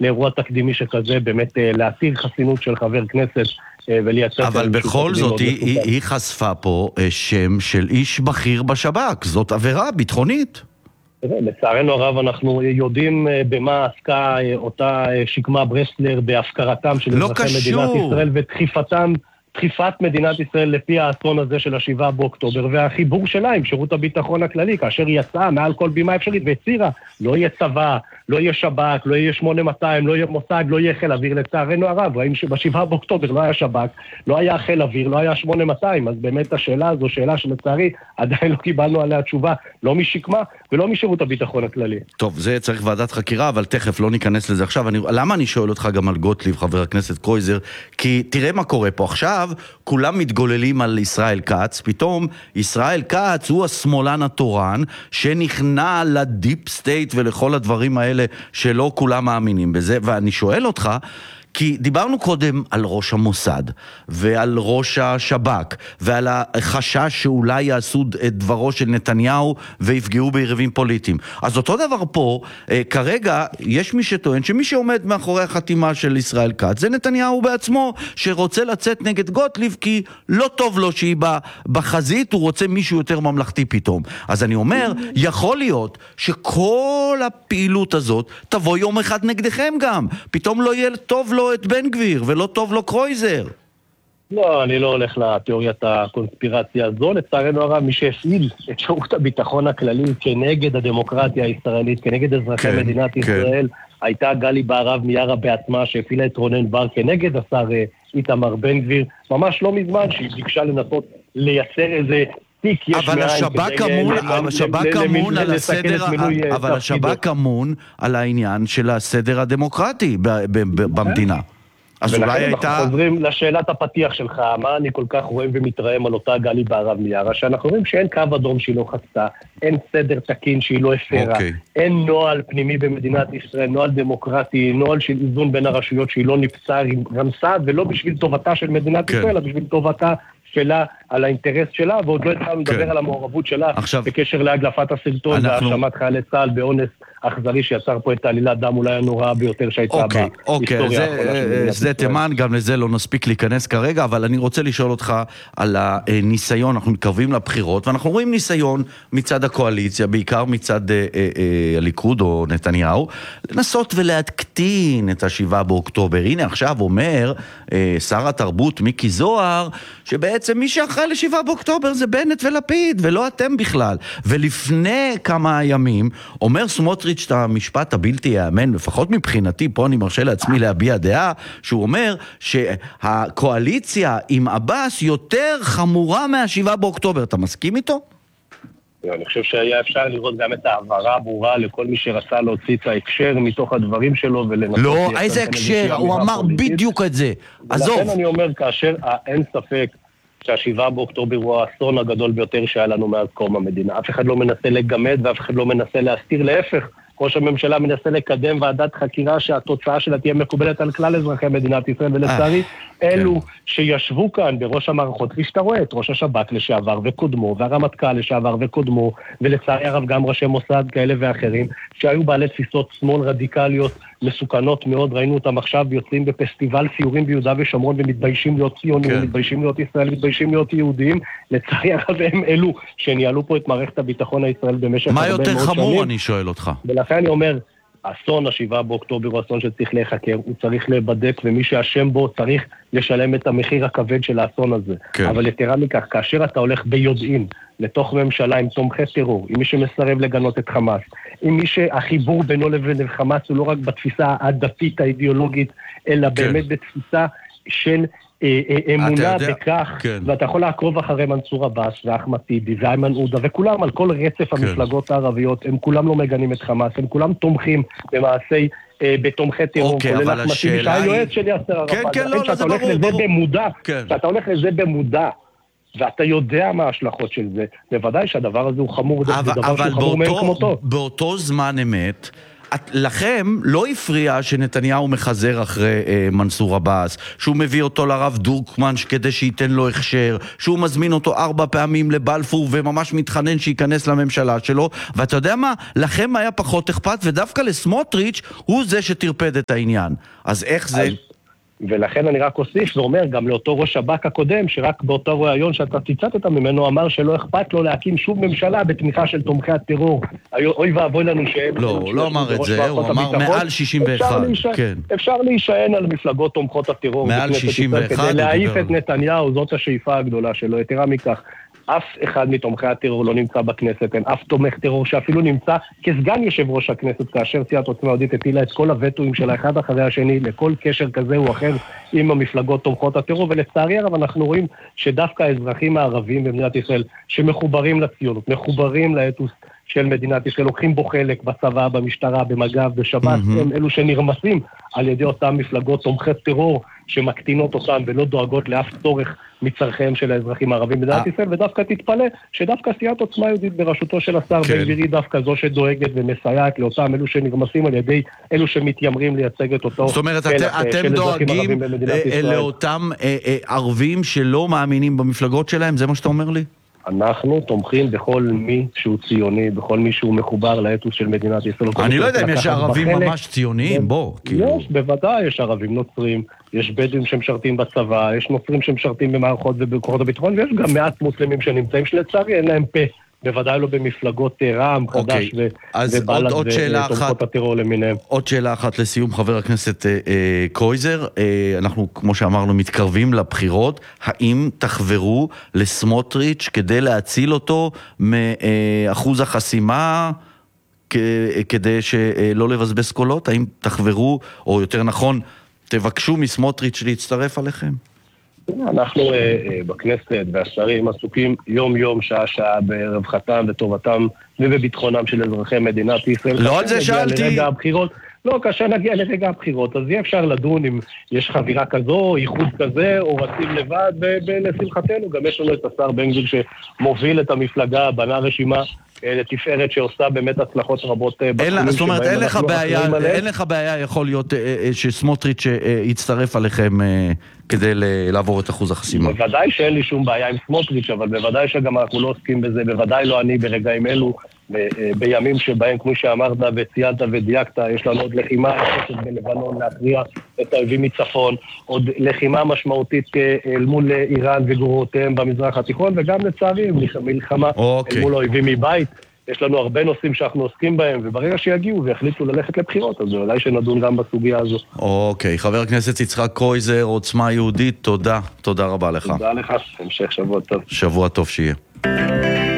לאירוע תקדימי שכזה, באמת להתיר חסינות של חבר כנסת ולייצר... אבל בכל זאת היא חשפה פה שם של איש בכיר בשב"כ, זאת עבירה ביטחונית. לצערנו הרב אנחנו יודעים במה עסקה אותה שקמה ברסלר בהפקרתם של אזרחי מדינת ישראל דחיפת מדינת ישראל לפי האסון הזה של ה7 באוקטובר, והחיבור שלה עם שירות הביטחון הכללי, כאשר היא יצאה מעל כל בימה אפשרית והצירה, לא יהיה צבא, לא יהיה שב"כ, לא יהיה 8200, לא יהיה מוסד, לא יהיה חיל אוויר. לצערנו הרב, ראינו שב7 באוקטובר לא היה שב"כ, לא היה חיל אוויר, לא היה 8200, אז באמת השאלה הזו, שאלה שלצערי עדיין לא קיבלנו עליה תשובה, לא משקמה ולא משירות הביטחון הכללי. טוב, זה צריך ועדת חקירה, אבל תכף לא ניכנס לזה עכשיו. למה אני שואל אותך גם על גוטליב, חבר הכנסת קרויזר? כי תראה מה קורה פה עכשיו. כולם מתגוללים על ישראל כץ, פתאום ישראל כץ הוא השמאלן התורן שנכנע לדיפ סטייט ולכל הדברים האלה שלא כולם מאמינים בזה, ואני שואל אותך, כי דיברנו קודם על ראש המוסד ועל ראש השב"כ ועל החשש שאולי יעשו את דברו של נתניהו ויפגעו ביריבים פוליטיים. אז אותו דבר פה, כרגע יש מי שטוען שמי שעומד מאחורי החתימה של ישראל כץ זה נתניהו בעצמו, שרוצה לצאת נגד גוטליב כי לא טוב לו שהיא בחזית, הוא רוצה מישהו יותר ממלכתי פתאום. אז אני אומר, יכול להיות שכל הפעילות הזאת תבוא יום אחד נגדכם גם. פתאום לא יהיה טוב לו את בן גביר, ולא טוב לו קרויזר. לא, אני לא הולך לתיאוריית הקונספירציה הזו. לצערנו הרב, מי שהפעיל את שירות הביטחון הכללי כנגד הדמוקרטיה הישראלית, כנגד אזרחי מדינת ישראל, הייתה גלי בהרב מיארה בעצמה, שהפעילה את רונן בר כנגד השר איתמר בן גביר, ממש לא מזמן, שהיא ביקשה לנסות לייצר איזה... אבל השב"כ אמון על העניין של הסדר הדמוקרטי במדינה. אז אולי הייתה... אנחנו חוזרים לשאלת הפתיח שלך, מה אני כל כך רואה ומתרעם על אותה גלי בהרב מיארה, שאנחנו רואים שאין קו אדום שהיא לא חצתה, אין סדר תקין שהיא לא הפרה, אין נוהל פנימי במדינת ישראל, נוהל דמוקרטי, נוהל של איזון בין הרשויות שהיא לא נפצה, רמסה, ולא בשביל טובתה של מדינת ישראל, אלא בשביל טובתה שלה, על האינטרס שלה, ועוד לא התחלנו לדבר על המעורבות שלה בקשר להדלפת הסרטון והאשמת חיילי צה"ל באונס אכזרי שיצר פה את העלילת דם אולי הנוראה ביותר שהייתה בהיסטוריה האחרונה. זה תימן, גם לזה לא נספיק להיכנס כרגע, אבל אני רוצה לשאול אותך על הניסיון, אנחנו מתקרבים לבחירות, ואנחנו רואים ניסיון מצד הקואליציה, בעיקר מצד הליכוד או נתניהו, לנסות ולהקטין את ה7 באוקטובר. הנה עכשיו אומר שר התרבות מיקי זוהר, שבעצם מי שאחראי ל7 באוקטובר זה בנט ולפיד, ולא אתם בכלל. ולפני כמה ימים אומר סמוטריץ' את המשפט הבלתי יאמן, לפחות מבחינתי, פה אני מרשה לעצמי להביע דעה, שהוא אומר שהקואליציה עם עבאס יותר חמורה מה7 באוקטובר. אתה מסכים איתו? אני חושב שהיה אפשר לראות גם את העברה הברורה לכל מי שרצה להוציא את ההקשר מתוך הדברים שלו ולנסות... לא, איזה הקשר? הוא אמר בדיוק את זה. עזוב. לכן אני אומר, כאשר אין ספק שה7 באוקטובר הוא האסון הגדול ביותר שהיה לנו מאז קום המדינה. אף אחד לא מנסה לגמד ואף אחד לא מנסה להסתיר, להפך. ראש הממשלה מנסה לקדם ועדת חקירה שהתוצאה שלה תהיה מקובלת על כלל אזרחי מדינת ישראל, ולצערי אלו שישבו כאן בראש המערכות, כפי שאתה רואה, את ראש השב"כ לשעבר וקודמו, והרמטכ"ל לשעבר וקודמו, ולצערי הרב גם ראשי מוסד כאלה ואחרים, שהיו בעלי תפיסות שמאל רדיקליות מסוכנות מאוד. ראינו אותם עכשיו יוצאים בפסטיבל סיורים ביהודה ושומרון ומתביישים להיות ציונים, מתביישים להיות ישראל, מתביישים להיות יהודים. לצערי הרב הם אלו שניהלו פה את מערכת הביטחון הישראל במשך הרבה מאוד שנים. מה יותר חמור, אני שואל אותך? ולכן אני אומר, אסון ה7 באוקטובר הוא אסון שצריך להיחקר, הוא צריך להיבדק, ומי שאשם בו צריך לשלם את המחיר הכבד של האסון הזה. אבל יתרה מכך, כאשר אתה הולך ביודעין לתוך ממשלה עם תומכי טרור, עם מי שמסרב לגנות את חמאס, עם מי שהחיבור בינו לבין חמאס הוא לא רק בתפיסה הדתית האידיאולוגית, אלא באמת בתפיסה של אמונה בכך, ואתה יכול לעקוב אחרי מנסור עבאס ואחמד טיבי ואיימן עודה וכולם על כל רצף המפלגות הערביות, הם כולם לא מגנים את חמאס, הם כולם תומכים במעשי בתומכי טרור, כולל אחמד טיבי שהיועץ של יאסר ערפאת. שאתה הולך לזה במודע, שאתה הולך לזה במודע ואתה יודע מה ההשלכות של זה, בוודאי שהדבר הזה הוא חמור, אבל באותו זמן אמת לכם לא הפריע שנתניהו מחזר אחרי מנסור עבאס, שהוא מביא אותו לרב דורקמן כדי שייתן לו הכשר, שהוא מזמין אותו 4 פעמים לבלפור וממש מתחנן שייכנס לממשלה שלו, ואתה יודע מה? לכם היה פחות אכפת, ודווקא לסמוטריץ' הוא זה שתרפד את העניין. אז איך זה? ולכן אני רק אוסיף ואומר גם לאותו ראש שב"כ הקודם, שרק באותו רעיון שאתה ציטטת ממנו, אמר שלא אכפת לו להקים שוב ממשלה בתמיכה של תומכי הטרור. אוי ואבוי לנו שהם... לא, הוא לא אמר את זה, הוא אמר מעל 61. אפשר להישען על מפלגות תומכות הטרור. מעל 61. כדי להעיף את נתניהו, זאת השאיפה הגדולה שלו. יתרה מכך, אף אחד מתומכי הטרור לא נמצא בכנסת, אין אף תומך טרור שאפילו נמצא כסגן יושב ראש הכנסת, כאשר סיעת עוצמה יהודית הטילה את כל הווטואים של האחד אחרי השני, לכל קשר כזה או אחר עם המפלגות תומכות הטרור, ולצערי הרב אנחנו רואים שדווקא האזרחים הערבים במדינת ישראל, שמחוברים לציונות, מחוברים לאתוס של מדינת ישראל, לוקחים בו חלק בצבא, במשטרה, במג"ב, בשב"ס, הם אלו שנרמסים על ידי אותם מפלגות תומכי טרור שמקטינות אותם ולא דואגות לאף צורך מצרכיהם של האזרחים הערבים במדינת ישראל, ודווקא תתפלא שדווקא סיעת עוצמה יהודית בראשותו של השר בן גביר היא דווקא זו שדואגת ומסייעת לאותם אלו שנרמסים על ידי אלו שמתיימרים לייצג את אותו... זאת אומרת, אתם דואגים לאותם ערבים שלא מאמינים במפלגות שלהם, זה מה שאתה אומר לי? אנחנו תומכים בכל מי שהוא ציוני, בכל מי שהוא מחובר לאתוס של מדינת ישראל. אני לא יודע אם יש ערבים ממש ציוניים, בוא. יש, בוודאי יש ערבים נוצרים, יש בדואים שמשרתים בצבא, יש נוצרים שמשרתים במערכות ובכוחות הביטחון, ויש גם מעט מוסלמים שנמצאים שלצערי אין להם פה. בוודאי לא במפלגות רע"מ, חד"ש ובל"ד ותומכות הטרור למיניהם. עוד שאלה אחת לסיום, חבר הכנסת קרויזר, אנחנו כמו שאמרנו מתקרבים לבחירות, האם תחברו לסמוטריץ' כדי להציל אותו מאחוז החסימה, כדי שלא לבזבז קולות? האם תחברו, או יותר נכון, תבקשו מסמוטריץ' להצטרף עליכם? אנחנו בכנסת והשרים עסוקים יום-יום, שעה-שעה ברווחתם וטובתם ובביטחונם של אזרחי מדינת ישראל. לא על זה שאלתי. לא, כאשר נגיע לרגע הבחירות, אז יהיה אפשר לדון אם יש חבירה כזו, ייחוד כזה, או רצים לבד, ולשמחתנו גם יש לנו את השר בן גביר שמוביל את המפלגה, בנה רשימה לתפארת שעושה באמת הצלחות רבות. זאת אומרת, אין לך בעיה יכול להיות שסמוטריץ' יצטרף עליכם כדי לעבור את אחוז החסימה. בוודאי שאין לי שום בעיה עם סמוטריץ', אבל בוודאי שגם אנחנו לא עוסקים בזה, בוודאי לא אני ברגעים אלו, בימים שבהם, כמו שאמרת וציינת ודייקת, יש לנו עוד לחימה בלבנון להכריע את האויבים מצפון, עוד לחימה משמעותית אל מול איראן וגרורותיהם במזרח התיכון, וגם לצערי מלחמה אל מול האויבים מבית. יש לנו הרבה נושאים שאנחנו עוסקים בהם, וברגע שיגיעו ויחליטו ללכת לבחירות, אז אולי שנדון גם בסוגיה הזו. אוקיי, חבר הכנסת יצחק קרויזר, עוצמה יהודית, תודה רבה לך. תודה לך, המשך שבוע טוב. שבוע טוב שיהיה.